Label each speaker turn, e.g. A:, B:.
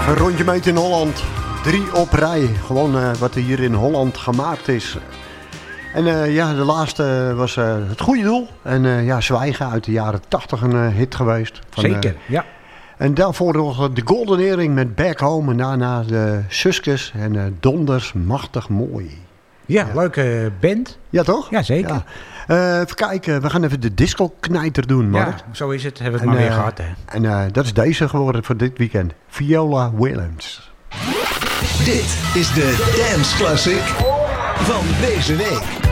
A: Een rondje meet in Holland. 3 op rij. Gewoon wat er hier in Holland gemaakt is. En de laatste was Het Goede Doel. En Zwijgen uit de jaren 80 een hit geweest.
B: Zeker, ja.
A: En daarvoor nog de Golden Earring met Back Home. En daarna de Suskes en Donders Machtig Mooi.
B: Ja, leuke band.
A: Ja, toch?
B: Ja, zeker.
A: Ja. Even kijken, we gaan even de disco-knijter doen, Mark.
B: Ja, zo is het. Hebben we het maar weer gehad, hè.
A: En dat is deze geworden voor dit weekend. Viola Williams.
C: Dit is de Dance Classic van deze week.